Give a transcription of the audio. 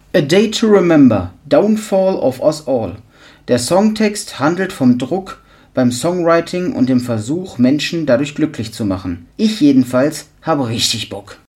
A Day to Remember, Downfall of Us All. Der Songtext handelt vom Druck beim Songwriting und dem Versuch, Menschen dadurch glücklich zu machen. Ich jedenfalls habe richtig Bock.